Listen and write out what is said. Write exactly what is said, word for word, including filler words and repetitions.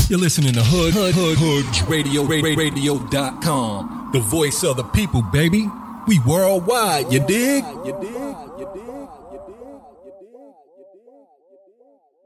You're listening to Hood, Hood, Hood, Hood Radio, Radio dot com. The voice of the people, baby. We worldwide, you dig? You dig? You dig?